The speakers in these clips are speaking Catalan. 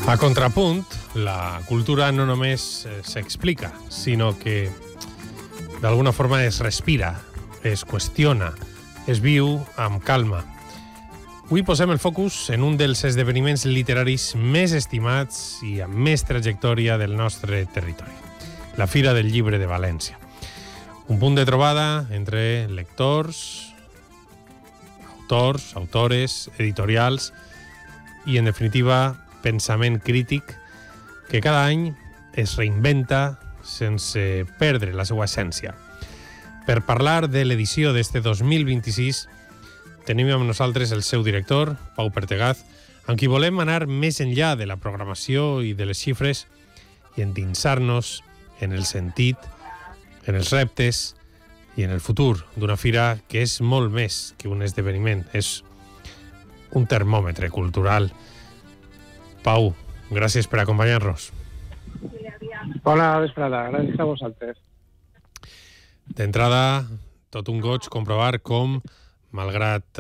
A contrapunt, la cultura no només s'explica, sinó que d'alguna forma es respira, es qüestiona, es viu amb calma. Avui posem el focus en un dels esdeveniments literaris més estimats i amb més trajectòria del nostre territori, la Fira del Llibre de València. Un punt de trobada entre lectors, autors, autores, editorials i, en definitiva, pensament crític que cada any es reinventa sense perdre la seva essència. Per parlar de l'edició d'este 2026 tenim amb nosaltres el seu director, Pau Pertegaz, amb qui volem anar més enllà de la programació i de les xifres i endinsar-nos en el sentit, en els reptes i en el futur d'una fira que és molt més que un esdeveniment, és un termòmetre cultural. Pau, gràcies per acompanyar-nos. Bona vesprada, gràcies a vosaltres. D'entrada, tot un goig comprovar com, malgrat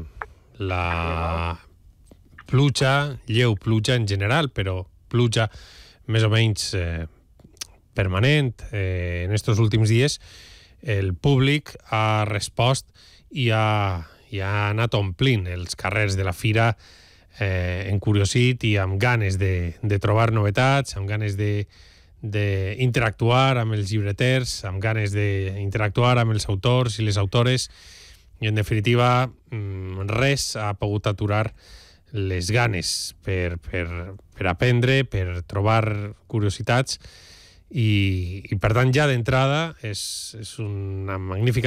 la pluja, lleu pluja en general, però pluja més o menys permanent en estos últims dies, el públic ha respost i ha anat omplint els carrers de la fira encuriosit i amb ganes de trobar novetats, amb ganes d'interactuar amb els llibreters, amb ganes d'interactuar amb els autors i les autores, i en definitiva res ha pogut aturar les ganes per aprendre, per trobar curiositats, i per tant ja d'entrada és una magnífica